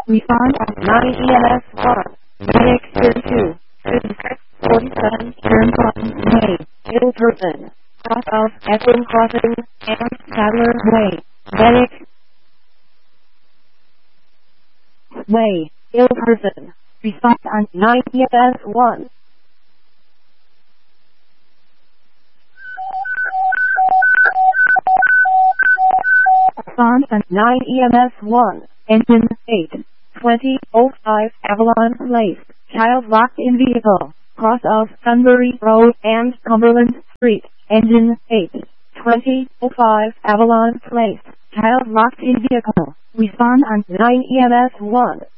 Respond on 9 EMS 1. Medic 32. 47. Turn on Way. Ill person. Cross of Epping Crossing and Sadler Way. Medic. Way. Ill person. Respond on 9 EMS 1. Respond on 9 EMS 1. Engine 8. 2005 Avalon Place. Child locked in vehicle. Cross of Sunbury Road and Cumberland Street. Engine 8. 2005 Avalon Place. Child locked in vehicle. Respond on 9 EMS 1.